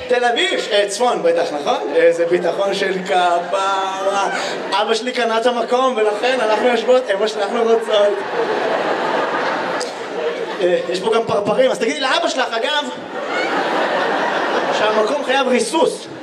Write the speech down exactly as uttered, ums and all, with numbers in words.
תל אביב, אה, צפון בטח, נכון? איזה ביטחון של כפרה. אבא שלי קנה את המקום ולכן אנחנו יושבות איפה שאנחנו רוצות. אה, יש פה גם פרפרים, אז תגידי לאבא שלך, אגב, שהמקום חייב ריסוס.